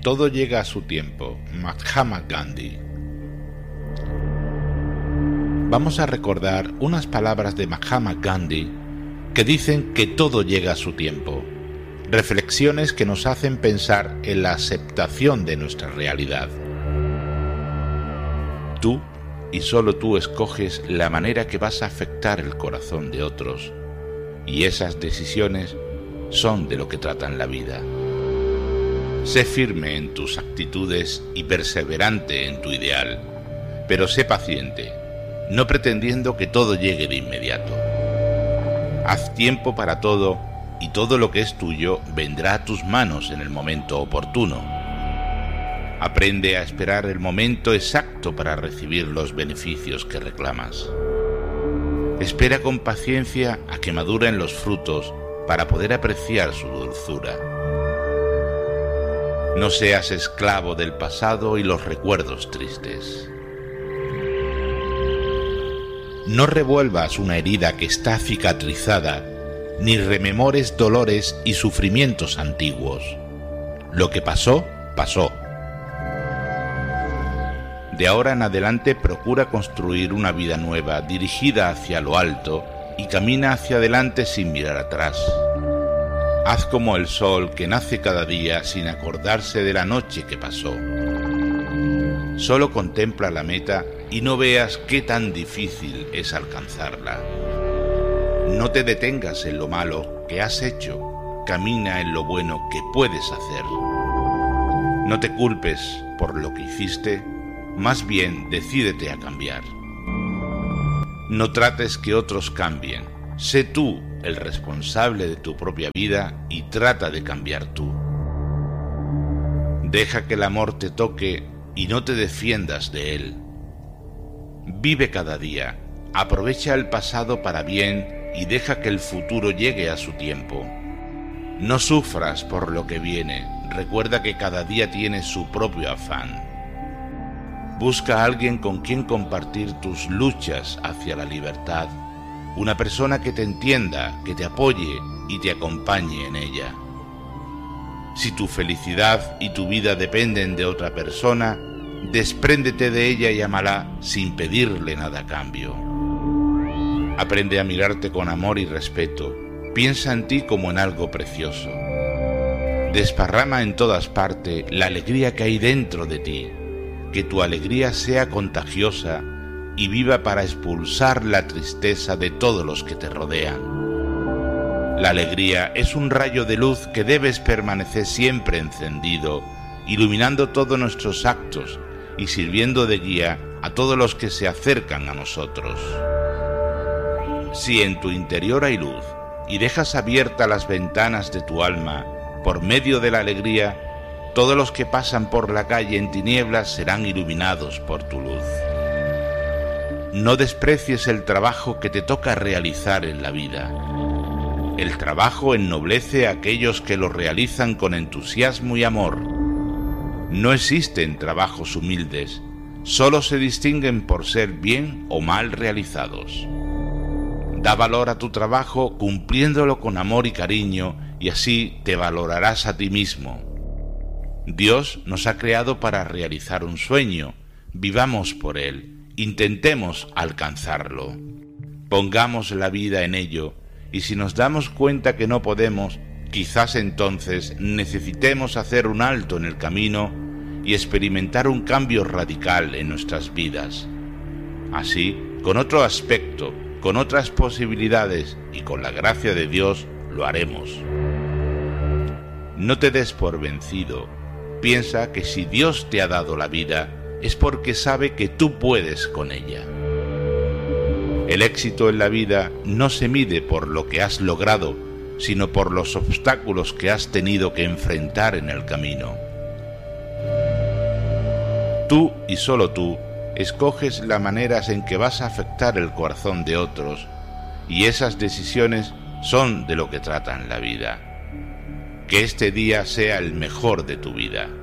todo llega a su tiempo. Mahatma Gandhi. Vamos a recordar unas palabras de Mahatma Gandhi que dicen que todo llega a su tiempo. Reflexiones que nos hacen pensar en la aceptación de nuestra realidad. Tú y solo tú escoges la manera que vas a afectar el corazón de otros, y esas decisiones son de lo que tratan la vida. Sé firme en tus actitudes y perseverante en tu ideal, pero sé paciente, no pretendiendo que todo llegue de inmediato. Haz tiempo para todo y todo lo que es tuyo vendrá a tus manos en el momento oportuno. Aprende a esperar el momento exacto para recibir los beneficios que reclamas. Espera con paciencia a que maduren los frutos para poder apreciar su dulzura. No seas esclavo del pasado y los recuerdos tristes. No revuelvas una herida que está cicatrizada, ni rememores dolores y sufrimientos antiguos. Lo que pasó, pasó. De ahora en adelante procura construir una vida nueva dirigida hacia lo alto y camina hacia adelante sin mirar atrás. Haz como el sol que nace cada día sin acordarse de la noche que pasó. Solo contempla la meta y no veas qué tan difícil es alcanzarla. No te detengas en lo malo que has hecho, camina en lo bueno que puedes hacer. No te culpes por lo que hiciste, más bien decídete a cambiar. No trates que otros cambien, sé tú el responsable de tu propia vida y trata de cambiar tú. Deja que el amor te toque y no te defiendas de él. Vive cada día, aprovecha el pasado para bien y deja que el futuro llegue a su tiempo. No sufras por lo que viene, recuerda que cada día tiene su propio afán. Busca a alguien con quien compartir tus luchas hacia la libertad, una persona que te entienda, que te apoye y te acompañe en ella. Si tu felicidad y tu vida dependen de otra persona, despréndete de ella y ámala sin pedirle nada a cambio. Aprende a mirarte con amor y respeto, piensa en ti como en algo precioso. Desparrama en todas partes la alegría que hay dentro de ti, que tu alegría sea contagiosa y viva para expulsar la tristeza de todos los que te rodean. La alegría es un rayo de luz que debes permanecer siempre encendido, iluminando todos nuestros actos y sirviendo de guía a todos los que se acercan a nosotros. Si en tu interior hay luz y dejas abiertas las ventanas de tu alma por medio de la alegría, todos los que pasan por la calle en tinieblas serán iluminados por tu luz. No desprecies el trabajo que te toca realizar en la vida. El trabajo ennoblece a aquellos que lo realizan con entusiasmo y amor. No existen trabajos humildes, solo se distinguen por ser bien o mal realizados. Da valor a tu trabajo cumpliéndolo con amor y cariño y así te valorarás a ti mismo. Dios nos ha creado para realizar un sueño, vivamos por él, intentemos alcanzarlo. Pongamos la vida en ello y si nos damos cuenta que no podemos, quizás entonces necesitemos hacer un alto en el camino y experimentar un cambio radical en nuestras vidas. Así, con otro aspecto, con otras posibilidades y con la gracia de Dios, lo haremos. No te des por vencido. Piensa que si Dios te ha dado la vida, es porque sabe que tú puedes con ella. El éxito en la vida no se mide por lo que has logrado, sino por los obstáculos que has tenido que enfrentar en el camino. Tú y solo tú escoges las maneras en que vas a afectar el corazón de otros, y esas decisiones son de lo que tratan la vida. Que este día sea el mejor de tu vida.